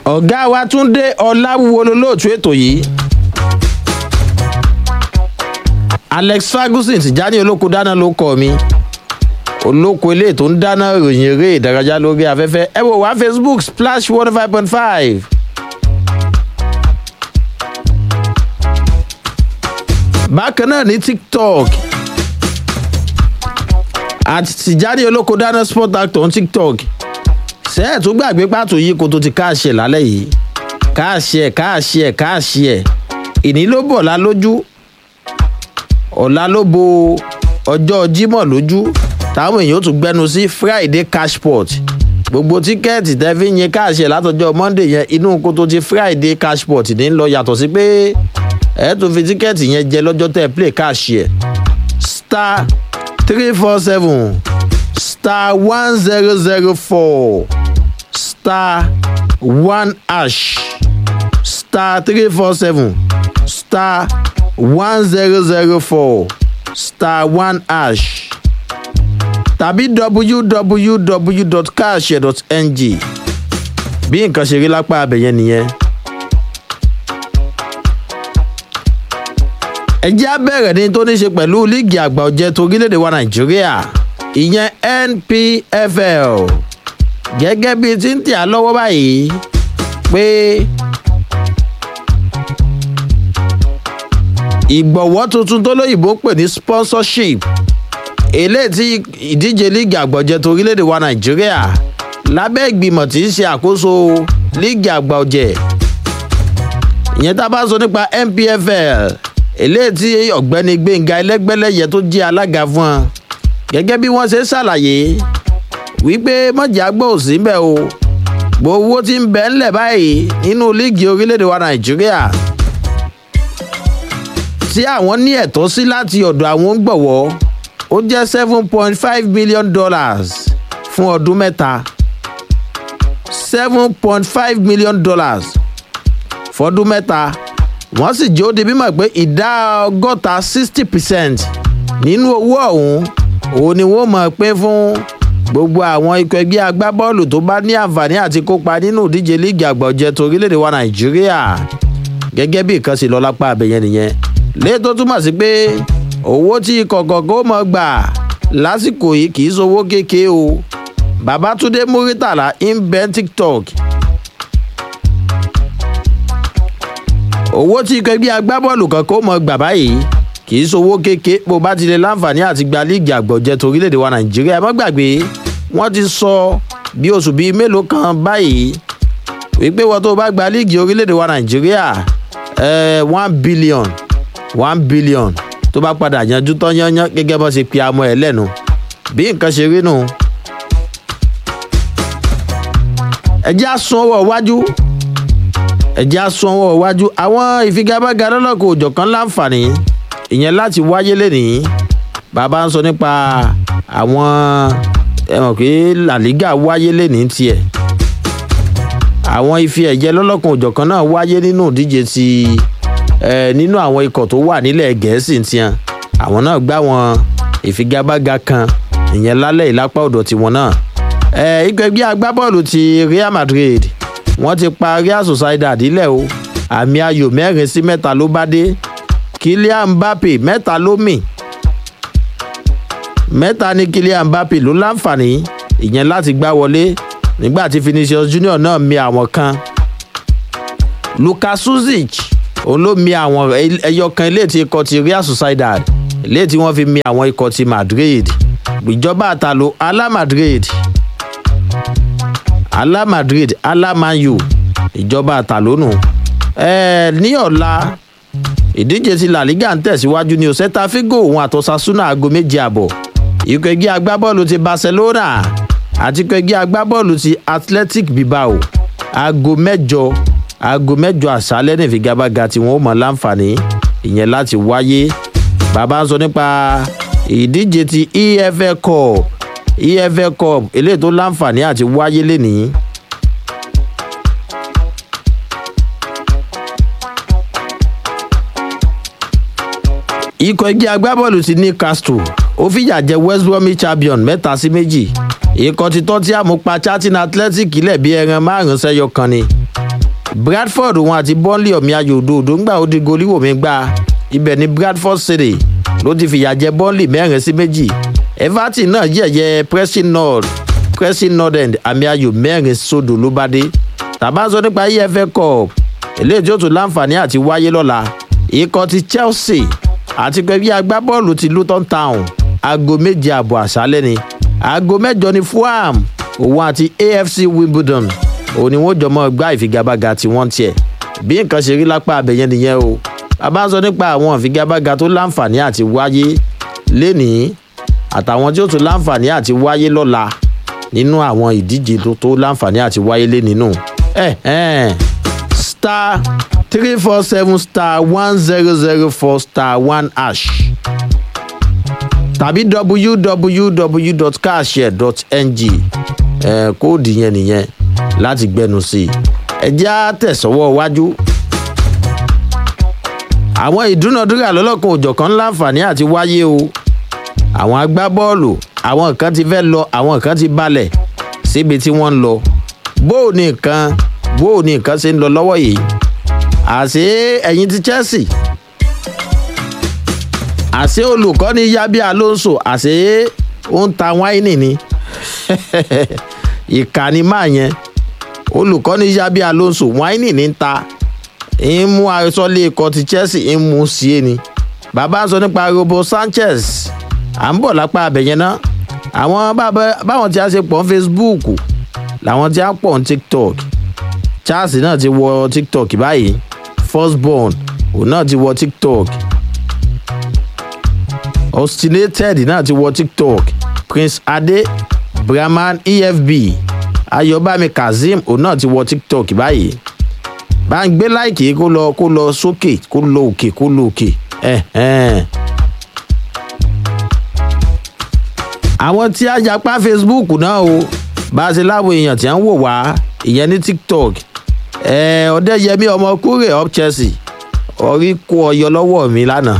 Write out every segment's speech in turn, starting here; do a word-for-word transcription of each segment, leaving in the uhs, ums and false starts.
ọ̀gá wa Túndé Ọláwúwo lolóòtú ètò yìí. Alex Ferguson ti já ní olóko dáná ló kọ́ mi. olóko ilé tó ń dáná ròyìn eré ìdárayá lórí afẹ́fẹ́. ẹ wò wá Facebook Splash one oh five point five. bákan náà ní TikTok àti Tìjání olóko dáná sport actor on TikTok. ṣé ẹ̀ tún gbàgbé pàtó yìí kó tó ti káàṣẹ̀ lálẹ́ yìí. káàṣẹ̀ káàṣẹ̀ káàṣẹ̀ ìní ló bọ̀ ọ̀la lójú ọ̀la ló bo ọjọ́ Jímọ̀ lójú táwọn èèyàn ó tún gbẹnu sí Friday cashport. gbogbo tíkẹ́ẹ̀tì tẹ́fí yẹn káàṣẹ̀ látọjọ́ Monday yẹn inú kó tó ti Friday cashport ní lọ yàtọ̀ sí pé ẹ̀ tún fi tíkẹ́ẹ̀tì yẹn jẹ lọ́jọ́ tẹ́ play káàṣẹ̀ star three four seven star one zero zero four star one hash star three four seven star one zero zero four star one hash tàbí w w w dot cash dot n g bí nǹkan ṣe rí lápá abẹ̀yẹn nìyẹn. ẹ jẹ́ á bẹ̀rẹ̀ ní tó ní ṣe pẹ̀lú líìgì àgbà ọ̀jẹ̀ torílẹ̀-èdè wa Nàìjíríà ìyẹn N P F L gẹ́gẹ́ bíi tí ń tì á lọ́wọ́ báyìí pé ìgbọ̀wọ́ tuntun tó lóyìnbó pè ní sponsorship eléyìí tí ìdíje líìgì àgbọ̀jẹ̀ torílẹ̀-èdè wa Nàìjíríà lábẹ́ ìgbìmọ̀ tí ń ṣe àkóso líìgì àgbà ọ̀jẹ̀ ìyẹn tá a bá sọ nípa N P F L eléyìí tí ọ̀gbẹ́ni Gbénga Ẹlẹ́gbẹ́lẹ́yẹ tó jẹ́ alága fún wọn gẹ́gẹ́ bí wọ́n ṣe ṣàlàyé wípé mọ̀jà gbọ́ òsì ń bẹ̀ o gbogbo owó tí ń bẹ ńlẹ̀ báyìí nínú líìgì orílẹ̀-èdè wa Nàìjíríà tí àwọn ní ẹ̀tọ́ sí láti ọ̀dọ̀ àwọn gbọ̀wọ́ ó jẹ́ seven point five million dollars fún ọdún mẹ́ta seven point five million dollars fọdún mẹ́ta wọ́n sì jẹ́ ó di mímọ̀ pé ìdá ọgọ́ta sixty percent nínú owó ọ̀hún òun ni wọ́n máa pín fún gbogbo àwọn ikọ̀ ẹgbẹ́ agbábọ́ọ̀lù tó bá ní àǹfààní àti kópa nínú ìdíje líìgì àgbà ọ̀jẹ̀ torílẹ̀-èdè wa Nàìjíríà gẹ́gẹ́ bí nǹkan sì lọ lápá abẹ́yẹn nìyẹn léyìí tó túmọ̀ sí pé owó tí ikọ̀ kọ̀ọ̀kan ó máa gbà lásìkò yìí kì í ṣowó kékeré o. Babátúndé Múrítàlá ń bẹ TikTok owó tí ikọ̀ ẹgbẹ́ agbábọ́ọ̀lù kankan ó máa gbà báyìí kì í ṣowó kékeré bó bá ti lè láǹfààní àti gba líìgì àgbà ọ̀jẹ̀ torílẹ̀-èdè wa Nàìjíríà. ẹ má gbàgbé wọ́n ti sọ bí oṣù bíi mélòó kan báyìí wípé wọ́n tó bá gba líìgì orílẹ̀-èdè wa Nàìjíríà ẹ̀ one billion one billion tó bá padà yanjú tán yányán gẹ́gẹ́ bó ṣe pe amọ̀ ẹ̀ lẹ́nu bí nǹkan ṣe rí nù. ẹ jẹ́ á sún ọwọ́ iwájú ẹ jẹ́ á sún ọwọ́ iwájú àwọn ìfigagbága lọ́lọ́kọ̀ òjọ̀kan láǹfààní ìyẹn láti wáyé lénìí. bàbá ń sọ nípa àwọn ẹ̀wọ̀n pé La Liga wáyé lénìí tiẹ̀ àwọn ife ẹ̀jẹ̀ lọ́lọ́kọ̀ òjọ̀kan náà wáyé nínú ìdíje ti ẹ nínú àwọn ikọ̀ tó wà nílẹ̀ Gẹ̀ẹ́sì tiẹ̀ àwọn náà gbá wọn ìfigagbága kan ìyẹn lálẹ́ ìlápá ọ̀dọ̀ tiwọn náà. ẹ ikọ̀ ẹgbẹ́ agbábọ́ọ̀lù ti Real Madrid wọ́n ti pa Real Sociedad dílẹ̀ o àmì ayò mẹ́rin sí mẹ́ta ló bá dé. Kylian Mbappe mẹ́ta ló mì mẹ́ta ní Kylian Mbappe ló láǹfààní ìyẹn láti gbá wọlé nígbà tí Vinicius Junior náà mi àwọn kan. Luka Suzic òun ló mi àwọn ẹyọ kan ilé tí ikọ̀ ti Real Sociedad ilé tí wọ́n fi mi àwọn ikọ̀ ti Madrid. ìjọba àtàlò Ala Madrid Ala Madrid Ala Man U ìjọba àtàlò nù. ẹ ní ọ̀la ìdíje ti La Liga ń tẹ̀síwájú ní Celta Vigo òun àtọ́sasúnà aago méje àbọ̀. ikọ̀ ẹgbẹ́ agbábọ́ọ̀lù ti Barcelona àti ikọ̀ ẹgbẹ́ agbábọ́ọ̀lù ti Athletic Bilbao aago mẹ́jọ aago mẹ́jọ àṣálẹ́ ní ìfigagbága tí wọ́n ó mọ̀ láǹfààní ìyẹn láti wáyé. bàbá ń sọ nípa ìdíje ti E F L Cup E F L Cup eléyìí tó láǹfààní àti wáyé lénìí. ikọ̀ ẹgbẹ́ agbábọ́ọ̀lù ti Newcastle ó fìyà jẹ West Bromwich Albion mẹ́ta sí méjì. ikọ̀ ti Tottenham pa Charlton Athletic lẹ̀ bí ẹran márùn-ún sẹ́yọ kan ni. Bradford wọn àti Burnley ọ̀mì ayò òdòdó ńgbà ó di goliwoo mi gbá ibẹ̀ ní Bradford City ló ti fìyà jẹ Burnley mẹ́rin sí méjì. Everton náà yẹ̀yẹ́ Preston North Preston North End àmì ayò mẹ́rin sódò ló bá dé. Tàbá sọ nípa E F L Cup eléyìí tí ó tún láǹfààní àti wáyé lọ́la ikọ̀ ti Chelsea àti pẹ̀lú agbábọ́ọ̀lù ti Luton Town aago méje àbọ̀ àṣálẹ́ ni aago mẹ́jọ ni Fulham òun àti A F C Wimbledon òun ni wọ́n jọ mọ́ gbá ìfigagbága tí wọ́n tiẹ̀ bí nǹkan ṣe rí lápá abẹ́yẹn nìyẹn o. Bàbá sọ nípa àwọn ìfigagbága tó láǹfààní àti wáyé lénìí àtàwọn tí ó tún láǹfààní àti wáyé lọ́la nínú àwọn ìdíje tó tó láǹfààní àti wáyé lé nínú. ẹ ẹ star three four seven star one zero zero four star one hash tàbí w w w dot cashshare dot n g ẹ kóòdù yẹn nìyẹn láti gbẹnu sí i. ẹ jẹ́ á tẹ̀sọ́wọ́ wájú. àwọn ìdúnàdúrà lọ́lọ́kan òjọ̀kan láǹfààní àti wáyé o. àwọn agbábọ́ọ̀lù àwọn kan ti fẹ́ lọ àwọn kan ti balẹ̀ síbi tí wọ́n ń lọ. bóò ní nǹkan bóò ní nǹkan ṣe ń lọ lọ́wọ́ yìí. àṣé ẹ̀yin ti Chelsea àṣé olùkọ́ni Yabi Alonso àṣé ó ń ta wáìnì ni ìkànnì máa yẹn olùkọ́ni Yabi Alonso wáìnì ní ta ń mú àìsọ́lé ikọ̀ ti Chelsea ń mú sí i ni. bàbá sọ nípa Robo Sanchez à ń bọ̀ lápá abẹ̀yẹn náà àwọn báwọn tí a ṣe pọ̀ ní Facebook làwọn tí a pọ̀ ní TikTok. Charles náà ti wọ TikTok báyìí Firstborn òun náà ti wọ TikTok. Obstinated náà ti wọ TikTok. Prince Ade Brahman E F B Ayọ̀bámi Kazeem òun náà ti wọ TikTok báyìí. bá ń gbé láìkì kó lọ kó lọ sókè kó lọ òkè kó lọ òkè. àwọn tí a japa Facebook náà o bá a ṣe láwọn èèyàn tí a ń wò wá ìyẹn ní TikTok. Ọdẹ́yẹmí Ọmọkúrè up Chelsea orí kó ọyọ lọ́wọ́ mi lánàá.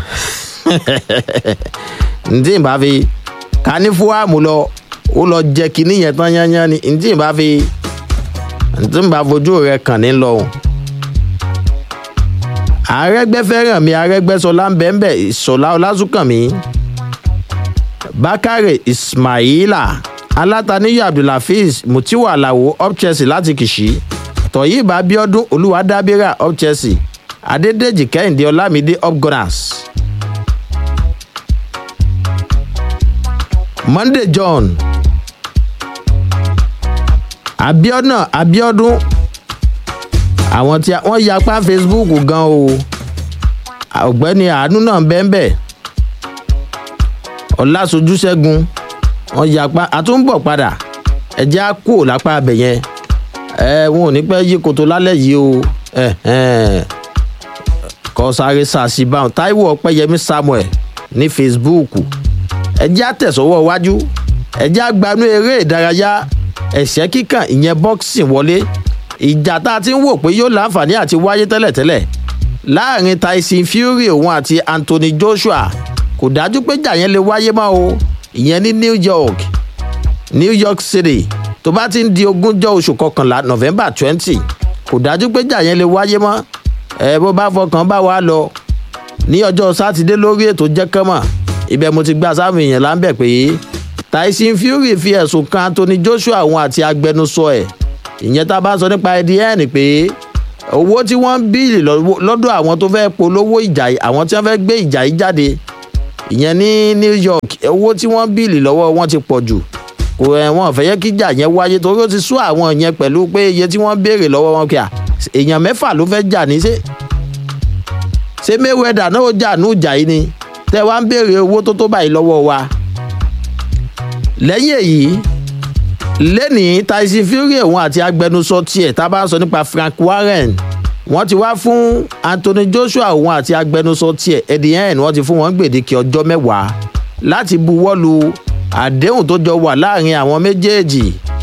ǹdí ìbá fi ká ní Fulham lọ ó lọ jẹ kínní yẹn tán yányán ni ǹdí ìbá fi ǹdí ìbá fojú rẹ kàn ní lọ. Arẹ́gbẹ́fẹ́rànmi Arẹ́gbẹ́ṣọlá ń bẹ́ẹ̀ bẹ́ẹ̀ Ìṣọ̀lá Ọlásùnkànmí Bákàrè Ismaila Alátàníyọ̀ Abdulhafiz Mutiu Alao up Chelsea láti Kìṣí Tọ̀yìnbá Abíọ́dún Olúwadábírà up Chelsea Adédèjì Kẹ́hìndé Ọlámídé up Gunners. Monday John Abiona Abiodun àwọn tí wọ́n yapa Facebook gan o. Ọ̀gbẹ́ni Àánú náà bẹ́ẹ̀nbẹ́ Ọlásojú Ṣẹ́gun wọ́n yapa àtúnbọ̀ padà ẹ̀jẹ̀ á kú lápá abẹ yẹn. ẹ wọn ò ní pẹ́ yí koto lálẹ́ yìí o. kọ́ sáré sàṣìbáwọn Táíwò Ọpẹ́yẹmí Samuel ní Facebook. ẹ̀jẹ̀ á tẹ̀sọ́wọ́ wájú ẹ̀jẹ̀ á gbanú eré ìdárayá ẹ̀ṣẹ́ kíkàn ìyẹn boxing wọlé. ìjà tá a ti ń wò pé yóò láǹfààní àti wáyé tẹ́lẹ̀tẹ́lẹ̀ láàrin Tyson Fury òun àti Anthony Joshua kò dájú pé jà yẹn lè wáyé mọ́ o. ìyẹn ní New York New York City tó bá ti ń di ogúnjọ́ oṣù kọkànlá November twenty kò dájú pé jà yẹn lè wáyé mọ́. ẹ bó bá fọkàn bá wa lọ ní ọjọ́ sátidé lórí ètò jẹ́ kánmọ̀ ibẹ̀ mo ti gbà sáwọn èèyàn láńbẹ̀ pé Tyson Fury fi ẹ̀sùn kan Anthony Joshua òun àti agbẹnusọ ẹ̀ ìyẹn tá a bá sọ nípa ẹdí ẹ̀ ni pé owó tí wọ́n ń bíìlì lọ́dọ̀ àwọn tó fẹ́ polówó ìjà àwọn tí wọ́n fẹ́ gbé ìjà yìí jáde ìyẹn ní New York owó tí wọ́n bíìlì lọ́wọ́ wọn ti pọ̀ jù kò wọ́n fẹ́ yẹ kí ìjà yẹn wáyé torí ó ti sú àwọn yẹn pẹ̀lú pé iye tí wọ́n béèrè lọ́wọ́ wọn kíá èèyàn mẹ́fà ló fẹ́ jà ní ṣe ṣé Mayweather náà ó jà ní ìjà yìí ni tẹ́ wá ń béèrè owó tó tó báyìí lọ́wọ́ wa. lẹ́yìn èyí lẹ́nìí Tyson Fury òun àti agbẹnusọ tiẹ̀ tá a bá sọ nípa Frank Warren wọ́n ti wá fún Anthony Joshua òun àti agbẹnusọ tiẹ̀ Eddie Hearn wọ́n ti fún wọn gbèdéke ọjọ́ mẹ́wàá láti buwọ́lu àdéhùn tó jọ wà láàrin àwọn méjèèjì.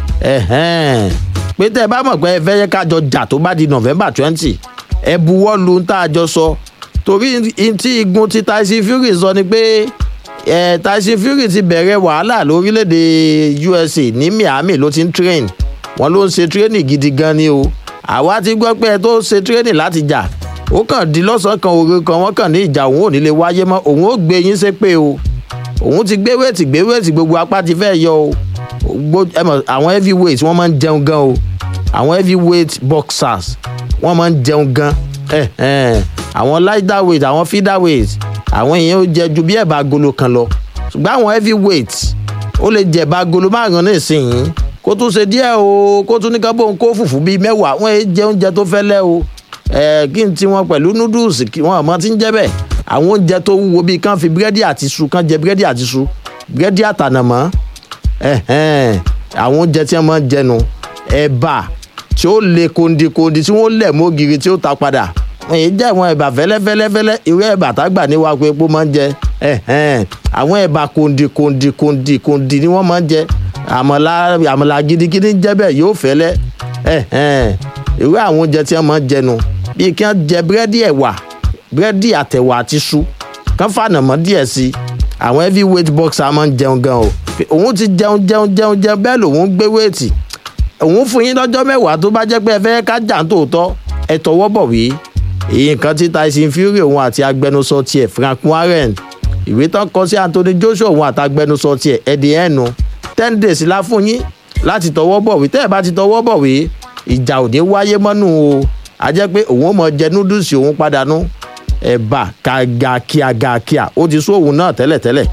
pé tẹ́ ẹ bá mọ̀ pé ẹ fẹ́ yẹ kájọ jà tó bá di November twenty ẹ buwọ́lu ń tá a jọ sọ torí tí igun ti Tyson Fury sọ ni pé Eh, Tyson Fury ti bẹ̀rẹ̀ wàhálà lórílẹ̀‐èdè U S A ní Miami ló ti ń train wọn ló ń ṣe training gidi gan ni o àwa ti gbọ́ pé ẹ tó ṣe tírénì láti jà ó kàn di lọ́sàn-án kan òru kan wọ́n kàn ní ìjà òun ò ní lè wáyé mọ́ òun ó gbé yín ṣépè o òun ti gbé wéètì gbé wéètì gbogbo apá ti fẹ́ yọ o àwọn heavyweight wọ́n máa ń jẹun gan o àwọn heavyweight boxers wọ́n máa ń jẹun gan àwọn lighter weight àwọn feather weight àwọn èèyàn ó jẹ ju bí ẹ̀bà agolo kan lọ ṣùgbọ́n àwọn heavyweight ó lè jẹ ẹ̀bà agolo márùn-ún nísìnyí kó tún ṣe díẹ̀ o kó tún ní ká bóun kó fùfú bíi mẹ́wàá wọ́n jẹ oúnjẹ tó fẹ́lẹ́ o kí n ti wọn pẹ̀lú noodles kí wọ́n mọ̀ tí ń jẹ́ bẹ́ẹ̀ àwọn oúnjẹ tó wúwo bíi kán fi búrẹ́dì àti iṣu kán jẹ búrẹ́dì àti iṣu búrẹ́dì àtànàmọ́ àwọn oúnjẹ tí wọ́n máa ń jẹnu ẹ̀bà tí ó le kondikondi tí wọ́n lẹ̀ mọ́gìrì tí ó ta padà wọ́n yìí jẹ́ àwọn ẹ̀bà fẹ́lẹ́fẹ́lẹ́fẹ́lẹ́ irú ẹ̀bà tágbà ní wa pé epo máa ń jẹ àwọn ẹ̀bà kondikondi kondi kondi ni wọ́n máa ń jẹ àmàlà àmàlà gidigidi ń jẹ́ bẹ́ẹ̀ yóò fẹ́lẹ́ irú àwọn oúnjẹ tí wọ́n máa ń jẹnu bíi kí wọ́n jẹ búrẹ́dì ẹ̀wà búrẹ́dì àtẹ̀wà àti iṣu kán fànàmọ́ díẹ̀ sí i àwọn heavyweight boxer máa ń jẹun gan o òun ti jẹun jẹun jẹun jẹun bẹ́ẹ̀ lòun gbé wéètì òun fún yín lọ́jọ́ mẹ́wàá tó bá jẹ́ pé ẹ fẹ́ ká jà ń tòótọ́ ẹ tọwọ́ bọ̀ wí èyí nǹkan tí Tyson Fury òun àti agbẹnusọ tiẹ̀ Frank Warren ìwé tán kọ sí Anthony Joshua òun àti agbẹnusọ tiẹ̀ ẹ̀dì ẹ̀nu ten days la fún yín láti tọwọ́ bọ̀ wí tẹ́ ẹ bá ti tọwọ́ bọ̀ wí ìjà ò ní wáyé mọ́nú o a jẹ́ pé òun ò mọ jẹ núdùsì òun padànù ẹ̀bà kàgàkíà gàkíà ó ti sún òun náà tẹ́lẹ̀tẹ́lẹ̀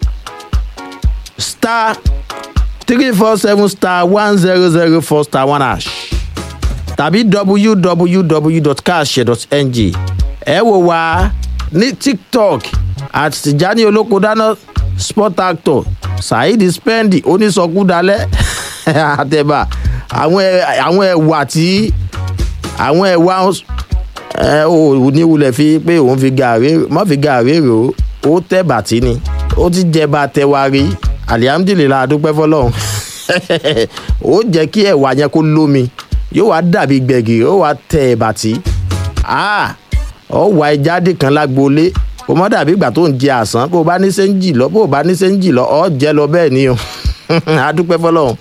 star three four seven star one zero zero four star one hash tàbí w w w dot cash dot n g ẹ wò wá ní TikTok at Tijani Olókòdáná sport actor Saheed Spendi onísọkúdalẹ̀ àtẹ̀bà àwọn ẹ̀wà tí àwọn ẹ̀wà ẹ ò ní wulẹ̀ fi pé òun fi gàrí mọ́ fi gàrí rò ó tẹ̀ bàtí ni ó ti jẹ bá tẹwa rí alihamdulilayi adúpẹ́ fọlọ́run ó jẹ́ kí ẹ̀wà yẹn kó lómi yóò wá dàbí gbẹ̀gìrì ó wá tẹ̀ bàtí ó wá ẹjáde kan lágboolé kò mọ́ dàbí ìgbà tó ń jẹ àsán bó o bá ní sẹ́ńjì lọ bó o bá ní sẹ́ńjì lọ ọ́ jẹ́ lọ bẹ́ẹ̀ ni o adúpẹ́ fọlọ́run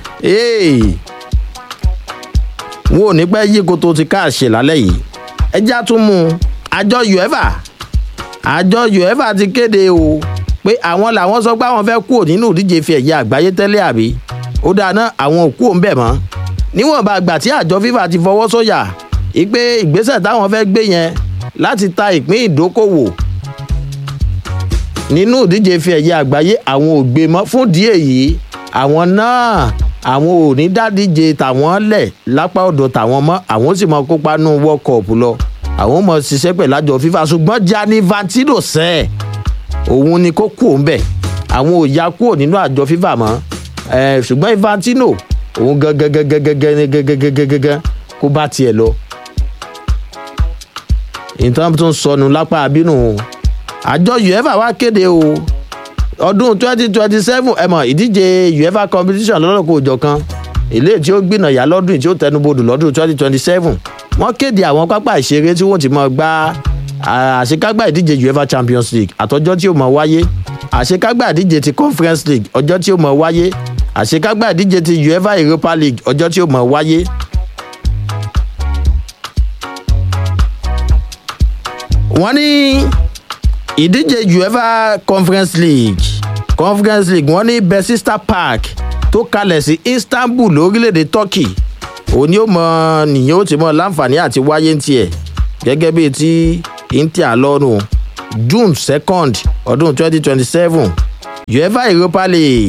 wọn ò ní pẹ́ yí koto ti káàṣe lálẹ́ yìí ẹjá tún mú àjọ UEFA àjọ UEFA ti kéde o pé àwọn làwọn sọ pé àwọn fẹ́ kúrò nínú ìdíje ife ẹ̀yẹ àgbáyé tẹ́lẹ̀ àbí ó dáná àwọn ò kúrò ń bẹ̀ mọ́ níwọ̀nba àgbà tí àjọ FIFA ti fọwọ́ sọ̀yà pé ìgbésẹ̀ táwọn fẹ́ gbé yẹn láti ta ìpín ìdókòwò nínú ìdíje ife ẹ̀yẹ àgbáyé àwọn ò gbé mọ́ fún díẹ̀ yìí àwọn náà àwọn ò ní dádíje tàwọn lẹ̀ lápá ọ̀dọ̀ tàwọn mọ́ àwọn sì mọ kópa nù World Cup lọ àwọn mọ̀ ṣiṣẹ́ pẹ̀lú àjọ FIFA ṣùgbọ́n Gianni Infantino sẹ́ẹ̀ òun ni kó kú òun bẹ̀ àwọn ò ya kúrò nínú àjọ FIFA mọ́ ṣùgbọ́n Infantino òun gẹ́gẹ́gẹ́gẹ́gẹ́gẹ́gẹ́gẹ́gẹ́ kó bá tiẹ̀ lọ. ìtàn tó ń sọnù lápá abínú àjọ UEFA wá kéde o ọdún twenty twenty seven ẹ mọ̀ ìdíje UEFA competition lọ́lọ́kọ̀ òjọ̀kan ilé tí ó gbìnàyà lọ́dún tí ó tẹnubodò lọ́dún twenty twenty seven wọ́n kéde àwọn pápá ìṣeré tí wọ́n ti mọ̀ gbá àṣekágbá ìdíje UEFA Champions League àtọjọ́ tí ó mọ̀ wáyé àṣekágbá ìdíje ti Conference League ọjọ́ tí ó mọ̀ wáyé àṣekágbá ìdíje ti UEFA Europa League ọjọ́ tí ó mọ̀ wáyé. wọ́n ní ìdíje UEFA Conference League Conference League wọ́n ní Besiktas Park tó kalẹ̀ sí Istanbul lórílẹ̀‐èdè Turkey òní ó mọ nìyẹn ó ti mọ láǹfààní àti wáyé ń tiẹ̀ gẹ́gẹ́ bíi ti Inter lọ́rùn June second ọdún twenty twenty seven UEFA Europa League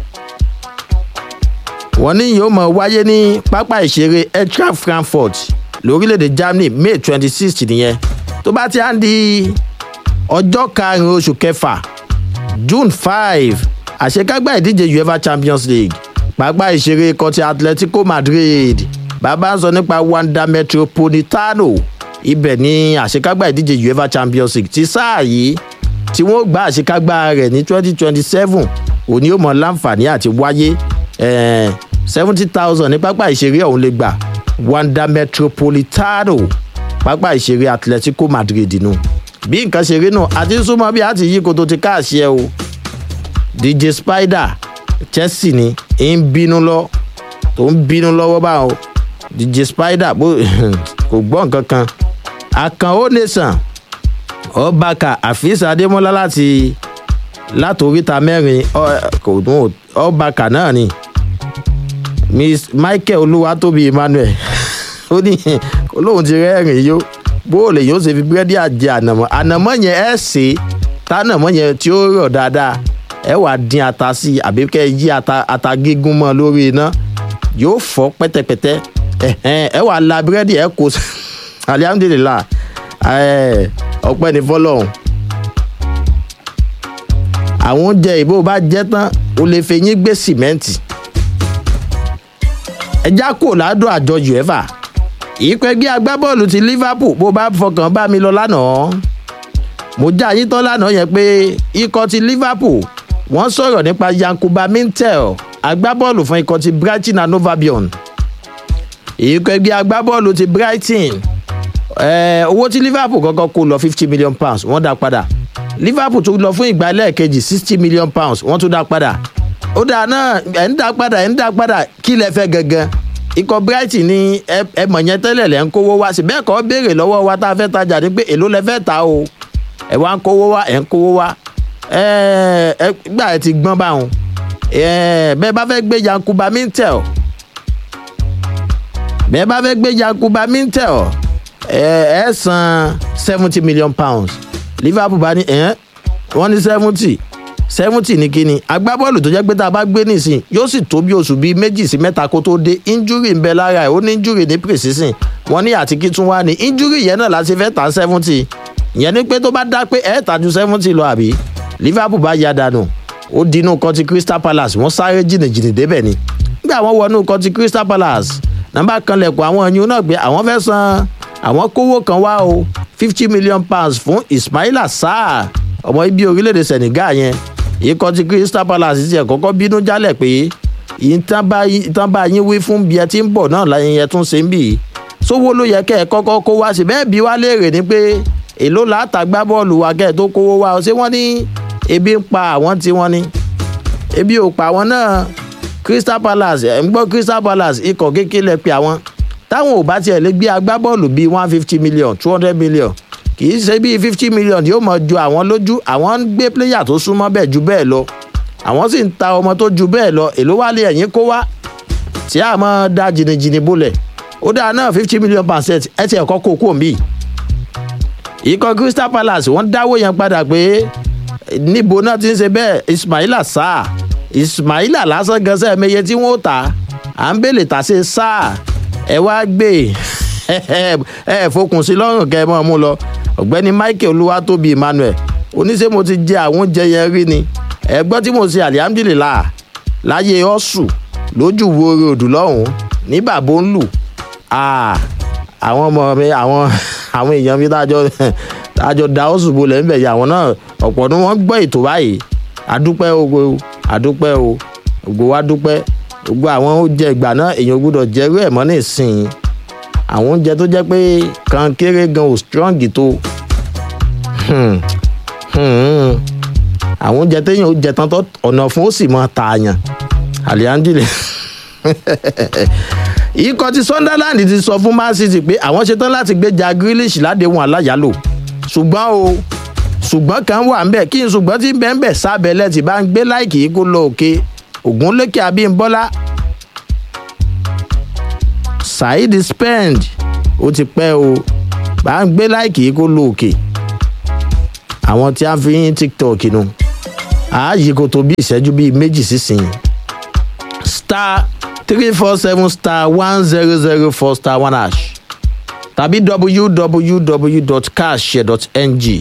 wọ́n ní yóò mọ wáyé ní pápá ìṣeré Eintracht Frankfurt lórílẹ̀‐èdè Germany May twenty sixth nìyẹn tó bá ti á ń di ọjọ́ karùn-ún oṣù kẹfà June five àṣekágbá ìdíje UEFA Champions League pápá ìṣeré kọtí Atletico Madrid bàbá ń sọ nípa Wanda Metropolitano ibẹ̀ ní àṣekágbá ìdíje UEFA Champions League ti sáà yìí tí wọ́n gba àṣekágbá rẹ̀ ní twenty twenty seven òní ó mọ láǹfààní àti wáyé seventy thousand ní pápá ìṣeré ọ̀hún lè gbà Wanda Metropolitano pápá ìṣeré Atletico Madrid nù bí nǹkan ṣe rí nù àti súnmọ́ bí a ti yí koto ti káàṣì ẹ o D J Spider Chelsea ni ń bínú lọ tó ń bínú lọ́wọ́ báwọn D J Spider bó kò gbọ́ nǹkan kan Àkànó Nation Ọbàkà Afeez Adémọ́lá láti látòríta mẹ́rin kò dùn Ọbàkà náà ni Miss Michael Olúwatóbi Emmanuel ó ní olóhùn ti rẹ́rìn yó bó lè yóò ṣe fi búrẹ́dì àjẹ ànàmọ́ ànàmọ́ yẹn ẹ̀ ṣe tánàmọ́ yẹn tí ó rọ̀ dáadáa ẹ wà dín ata sí i àbí kẹ́ ẹ yí ata ata gígún mọ́ lórí iná yóò fọ́ pẹ́tẹ́pẹ́tẹ́ ẹ wà la búrẹ́dì ẹ kó alihamudulila ọpẹ́ ní fọlọ́hún àwọn oúnjẹ ìbò bá jẹ tán o lè fi yín gbé sìmẹ́ǹtì ẹjá kò ládùn àjọ uefa ìpẹ́gbẹ́ agbábọ́ọ̀lù ti Liverpool bó bá fọkàn bá mi lọ lánàá mo já yín tán lánàá yẹn pé ikọ̀ ti Liverpool wọ́n sọ̀rọ̀ nípa Yankuba Mintel agbábọ́ọ̀lù fún ikọ̀ ti Brighton and Hove Albion ìpẹ́gbẹ́ agbábọ́ọ̀lù ti Brighton owó tí Liverpool kọ́kọ́ kó lọ fifty million pounds wọ́n dá padà Liverpool tún lọ fún ìgbà lẹ́ẹ̀kejì sixty million pounds wọ́n tún dá padà ó dáa náà ẹ̀ ń dá padà ẹ̀ ń dá padà kí lẹ fẹ́ gangan ikọ̀ Brighton ní ẹ mọ̀ yẹn tẹ́lẹ̀ lẹ́ ń kówó wá sí bẹ́ẹ̀ kọ́ béèrè lọ́wọ́ wa tá a fẹ́ tajà ní pé èló lẹ fẹ́ ta o ẹ̀ wá ń kówó wá ẹ̀ ń kówó wá ẹ̀ gbà ẹ̀ ti gbọ́n báwọn bẹ́ẹ̀ bá fẹ́ gbé Yankuba Mintel bẹ́ẹ̀ bá fẹ́ gbé Yankuba Mintel ẹ̀ san seventy million pounds Liverpool bá ní ẹ̀ wọ́n ní seventy seventy ní kíni agbábọ́ọ̀lù tó jẹ́ pé tá a bá gbé nísìn yóò sì tó bí oṣù bíi méjì sí mẹ́ta kó tó dé injury ń bẹ lára ẹ̀ ó ní injury ní pre-season wọ́n ní àti kí tún wá ní injury yẹn náà láti fẹ́ tà seventy ìyẹn ni pé tó bá dá pé ẹ̀ tà ju seventy lọ àbí Liverpool bá ya dànù ó dinú kan ti Crystal Palace wọ́n sáré jìnnìjìnnì débẹ̀ ni nígbà wọ́n wọnú kan ti Crystal Palace nàmbà kan lẹ̀kọ́ àwọn ẹ̀yìn náà gbé àwọn fẹ́ san àwọn kówó kan wá o fifty million pounds fún Ismaila Sarr ọmọ ibi orílẹ̀-èdè Senegal yẹn ikọ̀ ti Crystal Palace ti ẹ̀ kọ́kọ́ bínú jálẹ̀ pé ìtàn bá yín wí fún bí ẹ ti ń bọ̀ náà láyé yẹn tún ṣe ń bì í sówó ló yẹ kẹ́ ẹ kọ́kọ́ kó wá sí bẹ́ẹ̀ bí wá léèrè ni pé èló látàgbá bọ́ọ̀lù wa kẹ́ ẹ tó kówó wá ṣé wọ́n ní ebi ń pa àwọn tí wọ́n ní ebi ò pa àwọn náà Crystal Palace ẹ̀ ń gbọ́ Crystal Palace ikọ̀ kékeré pé àwọn táwọn ò bá tiẹ̀ lè gbé agbábọ́ọ̀lù bíi one fifty million two hundred million kì í ṣe bíi fifty million yóò mọ̀ ju àwọn lójú àwọn ń gbé pléyà tó súnmọ́ bẹ́ẹ̀ ju bẹ́ẹ̀ lọ àwọn sì ń ta ọmọ tó ju bẹ́ẹ̀ lọ èló wá lé ẹ̀yìn kó wá tí a máa da jìnnìjìnnì bolẹ̀ ó dáa náà fifty million percent ẹ ti ẹ̀kọ́ kó kú òmí. ikọ̀ Crystal Palace wọ́n dáwó yẹn padà pé níbo náà ti ń ṣe bẹ́ẹ̀ Ismaila Sarr Ismaila lásán gan sẹ́ẹ̀ meye tí wọ́n ta à ń bèlè tà sí Sarr ẹ wá gbé ẹ fokùn sí lọ́rùn kẹ́ ẹ mọ́ mú lọ ọ̀gbẹ́ni Michael Olúwatóbi Emmanuel oníṣẹ́ mo ti jẹ àwọn oúnjẹ yẹn rí ni ẹ gbọ́ tí mo ṣe alihamdulilah láyé ọ̀sù lójú wo ròdù lọ́hùn-ún ní bàbá ń lù àwọn ọmọ mi àwọn àwọn èèyàn mi tájọ tájọ da ọ̀sù bolẹ̀ ńbẹ̀ yà àwọn náà ọ̀pọ̀ ni wọ́n gbọ́ ètò báyìí adúpẹ́ o adúpẹ́ o ògbó wa dúpẹ́ gbogbo àwọn oúnjẹ ìgbà náà èèyàn gbọ́dọ̀ jẹ́rú ẹ̀ mọ́ nísìnyí àwọn oúnjẹ tó jẹ́ pé kan kéré gan ò strong tó àwọn oúnjẹ téèyàn ó jẹ tán tó ọ̀nà fún ó sì mọ tààyàn alihamdulilayi ikọ̀ ti Sunderland ti sọ fún Man City pé àwọn ṣetán láti gbé Jack Grealish ládéhùn aláyàlò ṣùgbọ́n o ṣùgbọ́n kan wà ń bẹ̀ kí n ṣùgbọ́n tí ń bẹ̀ ń bẹ̀ sábẹ́lẹ̀ tí bá ń gbé láìkì kó lọ òkè Ògúnlékè Abímbọ́lá Saheed Spend ó ti pẹ́ o bá ń gbé láìkì kó lọ òkè àwọn tí a fi yín TikTok nu ààyè kò tó bí ìṣẹ́jú bíi méjì sísìn star three four seven star one zero zero four star one hash tàbí w w w dot cash dot n g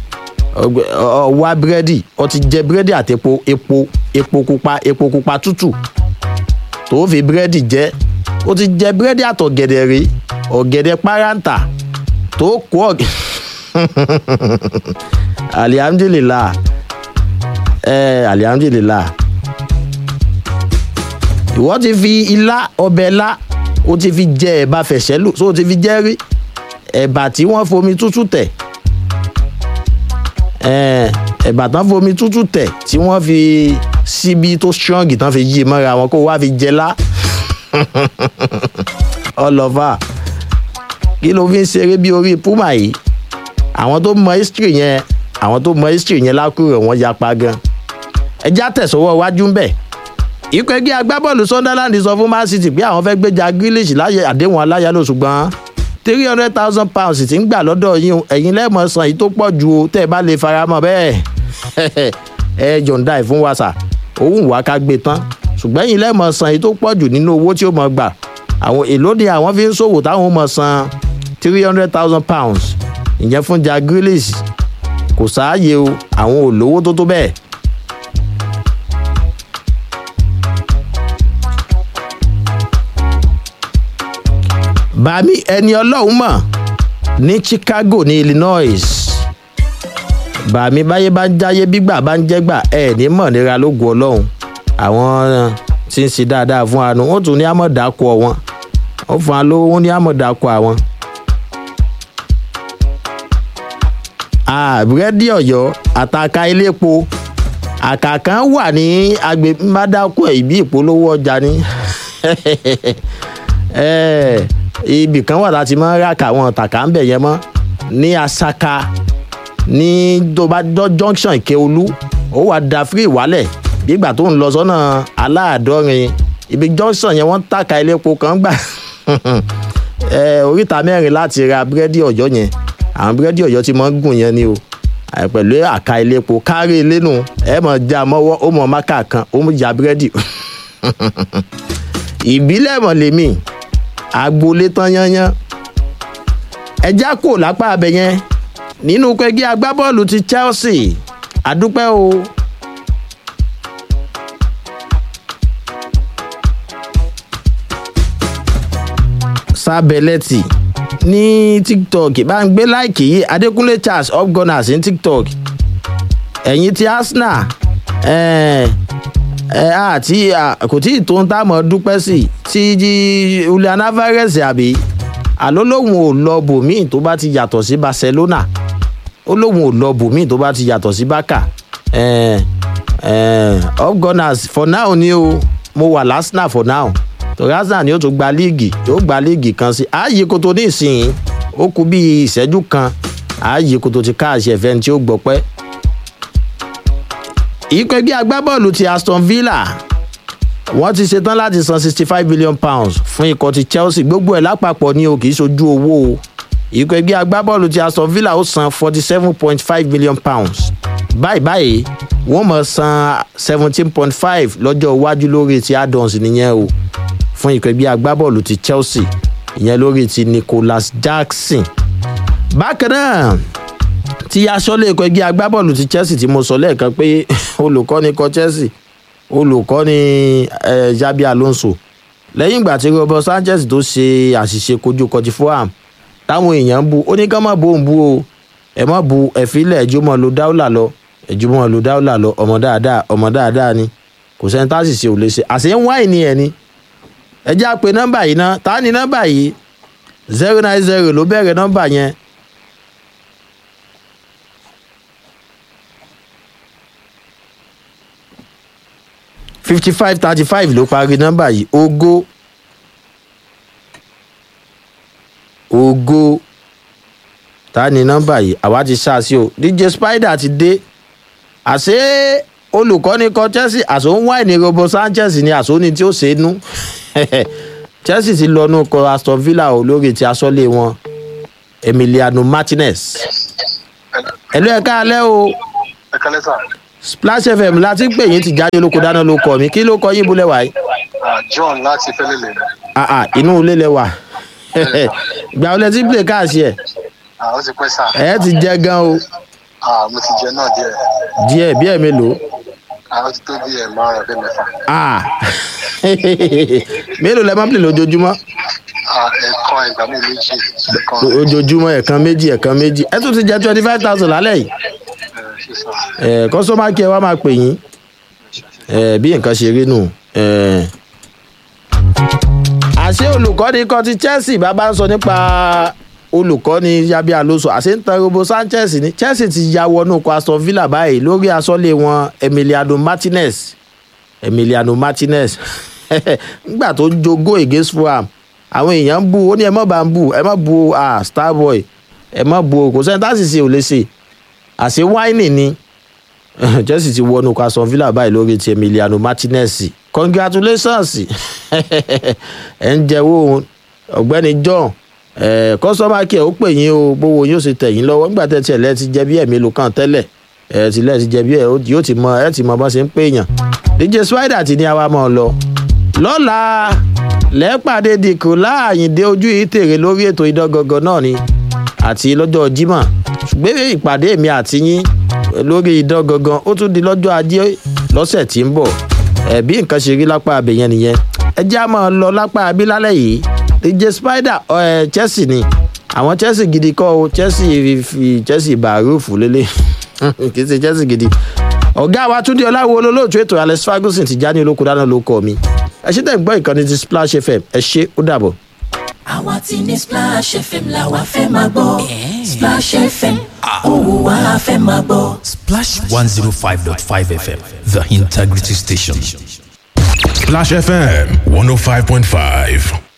wá búrẹ́dì ó ti jẹ búrẹ́dì àti epo epo epo pupa epo pupa tútù tó fi búrẹ́dì jẹ ó ti jẹ búrẹ́dì àtọ̀gẹ̀dẹ̀ rí ọ̀gẹ̀dẹ̀ páráǹtà tó kó ọ̀gẹ̀ alihamdulilah ẹ alihamdulilah ìwọ ti fi ilá ọbẹ̀ ilá ó ti fi jẹ ẹ̀bà fẹ̀sẹ̀ lò so ó ti fi jẹ́ rí ẹ̀bà tí wọ́n fomi tútù tẹ̀ ẹ̀bà tán fomi tútù tẹ̀ tí wọ́n fi síbi tó strong tán fi yí mọ́ra wọn kó wá fi jẹ lá ọlọ́fà kí ló fi ń ṣeré bí orí puma yìí àwọn tó mọ history yẹn àwọn tó mọ history yẹn lákùrọ̀ wọn yapa gan ẹjá tẹ̀sọ́wọ́ iwájú ń bẹ̀ ikọ̀ ẹgbẹ́ agbábọ́ọ̀lù Sunderland sọ fún Man City pé àwọn fẹ́ gbé Jack Grealish láyé àdéhùn aláyálò ṣùgbọ́n three hundred thousand pounds ti ń gbà lọ́dọ̀ yín ẹ̀yin lẹ́ẹ̀mọ́ san yìí tó pọ̀ ju o tẹ́ ẹ bá lè faramọ́ bẹ́ẹ̀ ẹ jọ̀ǹda ẹ̀ fún wa sà òun wà ká gbé tán ṣùgbọ́n ẹ̀yin lẹ́ẹ̀mọ́ san yìí tó pọ̀ jù nínú owó tí ó mọ̀ gbà àwọn èlò ni àwọn fi ń ṣòwò táwọn mọ̀ san three hundred thousand pounds ìyẹn fún Jack Grealish kò sáàyè o àwọn ò lówó tó tó bẹ́ẹ̀. bàmí ẹni ọlọ́run mọ̀ ní Chicago ní Illinois bàmí báyé bá ń jáyé bígbà bá ń jẹ́gbà ẹ̀ ní mọ̀ nira lógun ọlọ́run àwọn tí ń ṣe dáadáa fún àánú wọ́n tún ní àmọ̀dákọ̀ wọn ó fún wa lówó wọn ní àmọ̀dákọ̀ àwọn. búrẹ́dì ọ̀yọ́ àtàkà iléepo àkàkàn wà ní agbègbè mádàkọ̀ ìbí ìpolówó ọjà ní ibì kan wà láti máa ń ràkà àwọn tàkà ń bẹ̀ yẹn mọ́ ní Asaka ní junction Ìkẹ́olú ó wà da free wálẹ̀ bí ìgbà tó ń lọ sọ́nà aláàdọ́rin ibi junction yẹn wọ́n tàkà iléepo kan gbà oríta mẹ́rin láti ra búrẹ́dì ọ̀yọ́ yẹn àwọn búrẹ́dì ọ̀yọ́ tí mo ń gùn yẹn ni o pẹ̀lú àka iléepo kárí ilé nù ẹ mọ̀ já mọ́wọ́ ó mọ̀ máka kan ó mọ̀ já búrẹ́dì ìbílẹ̀ mọ̀ lèmi agboolé tán yányán ẹjá kò lápá abẹ yẹn nínú pẹ̀gí agbábọ́ọ̀lù ti Chelsea àdúpẹ́ o. Sábẹ́lẹ́tì ní TikTok bá ń gbé láìkì yìí Adékúnlé Charles up gunners ní TikTok ẹ̀yin ti Arsenal ẹ̀ẹ́ ẹ àti kò tí ì tó ń táàmù dúpẹ́ sí ti Julian Alvarez àbí àló lòun ò lọ bòmíì tó bá ti yàtọ̀ sí Barcelona ó lòun ò lọ bòmíì tó bá ti yàtọ̀ sí Barca up gunners for now ni o mo wà l'Arsenal for now torí Arsenal ni ó tún gba líìgì yóò gba líìgì kan sí ààyè kó tó ní ìsìn ó kù bí ìṣẹ́jú kan ààyè kó tó ti káàṣì ẹ̀fẹ́ tí ó gbọ́ pẹ́. ikọ̀ ẹgbẹ́ agbábọ́ọ̀lù ti Aston Villa wọ́n ti ṣetán láti san sixty five billion pounds fún ikọ̀ ti Chelsea gbogbo ẹ̀ lápapọ̀ ní o kì í ṣojú owó o ikọ̀ ẹgbẹ́ agbábọ́ọ̀lù ti Aston Villa ó san forty seven point five million pounds báyìí báyìí wọ́n máa san seventeen point five lọ́jọ́ iwájú lórí ti add-ons nìyẹn o fún ikọ̀ ẹgbẹ́ agbábọ́ọ̀lù ti Chelsea ìyẹn lórí ti Nicholas Jackson bákan náà tí aṣọ́lé ikọ̀ ẹgbẹ́ agbábọ́ọ̀lù ti Chelsea tí mo sọ lẹ́ẹ̀kan pé olùkọ́ni ikọ̀ Chelsea olùkọ́ni Xabi Alonso lẹ́yìn ìgbà tí Robert Sanchez tó ṣe àṣìṣe kojú kọjí Fulham táwọn èèyàn ń bu ó ní ká má bo òun bu o ẹ má bu ẹ̀fílẹ̀ ẹ̀jú mọ́ lo dáúlà lọ ẹ̀jú mọ́ lo dáúlà lọ ọmọ dáadáa ọmọ dáadáa ni kò sẹ́ni tá sì ṣe ò lè ṣe àṣẹ ń wáì ní ẹ̀ ni ẹ já pé nọ́mbà yìí ná ta ni nọ́mbà yìí zero nine zero ló bẹ̀rẹ̀ nọ́mbà yẹn fifty five thirty five ló parí nọ́mbà yìí ògo ògo ta ni nọ́mbà yìí àwa ti ṣáàṣì o D J Spider ti dé àṣé olùkọ́ni kan Chelsea àṣọ ń wá ní Robo Sanchez ní àṣọ ní tí ó ṣe é nú Chelsea ti lọ nú kọ Aston Villa o lórí ti aṣọ́lé wọn Emiliano Martinez ẹ̀lú ẹ̀ka alẹ́ o ẹ̀ka lẹ́sà. Splash F M láti pè yín ti jáde olóko dáná ló kọ mi kí ló kọ yín búlẹ̀ wáyé. John láti Fẹ́lẹ́lẹ̀. ah ah inú ilé lẹ wà gbà ọlẹ tí play káàsì ẹ. ó ti pẹ́ sà. ẹ ti jẹ gan o. mo ti jẹ náà díẹ̀. díẹ̀ bí ẹ mélòó. ó ti tó bí ẹ márùn ọdún mẹ́fà. ah mélòó lẹ máa ń play lójoojúmọ́. ẹ̀ẹ̀kan ìgbà mi méjì. ojoojúmọ́ ẹ̀ẹ̀kan méjì ẹ̀ẹ̀kan méjì ẹ tún ti jẹ twenty five thousand lálẹ́ yìí. ẹ kọ́sọ́mà kí ẹ wá máa pè yín bí nǹkan ṣe rí nù. àṣé olùkọ́ni kan ti Chelsea bàbá ń sọ nípa olùkọ́ni Xabi Alonso àṣé ń tan Robo Sanchez ní Chelsea ti ya wọnú ikọ̀ Aston Villa báyìí lórí aṣọ́lé wọn Emiliano Martinez Emiliano Martinez nígbà tó jogó against Fulham àwọn èèyàn ń bú ó ní ẹ má bá ń bú ẹ má bú ah Starboy ẹ má bú o kò sẹ́ni tá sì ṣe ò lè ṣe àṣẹ wáìnì ni Chelsea ti wọnú Aston Villa báyìí lórí ti Emiliano Martinez congratulations ẹ ń jẹ́wọ́ ọ̀gbẹ́ni John kọ́sọ́mà kí ẹ̀ ó pè yín o bówó yóò ṣe tẹ̀ yín lọ́wọ́ nígbà tẹ́ tiẹ̀ lẹ́ẹ̀ ti jẹ bí ẹ̀mí ló kàn tẹ́lẹ̀ ẹ̀ ti lẹ́ẹ̀ ti jẹ bí ẹ̀ yóò ti mọ ẹ̀ ti mọ bá ṣe ń pè yàn D J Spider ti ní àwa mọ̀ ọ́ lọ lọ́la lẹ́ẹ̀pàdé dìkù láàyìndé ojú yìí tèrè lórí ètò idán gangan náà ni àti lọ́jọ́ Jímọ̀ ṣùgbọ́n ìpàdé mi àti yín lórí idán gangan ó tún di lọ́jọ́ Ajé lọ́sẹ̀ tí ń bọ̀ ẹ̀bí nǹkan ṣe rí lápá abẹ̀yẹn nìyẹn ẹ jẹ́ á máa lọ lápá abí lálẹ́ yìí D J Spider ẹ̀ Chelsea ni àwọn Chelsea gidi kọ́ o Chelsea fi Chelsea bàrúfù lélẹ̀ kì í ṣe Chelsea gidi ọ̀gá wa Túndé Ọláwo olólùtú ètò Alex Ferguson ti já ní olóko dáná ló kọ́ mi ẹ ṣe tẹ̀ ń gbọ́ ìkànnì ti Splash F M ẹ ṣe ó dàbọ̀. àwa ti ní Splash F M làwa fẹ́ máa gbọ́ Splash F M òun wà á fẹ́ máa gbọ́. Splash one zero five point five F M, the integrity station. Splash F M one oh five point five.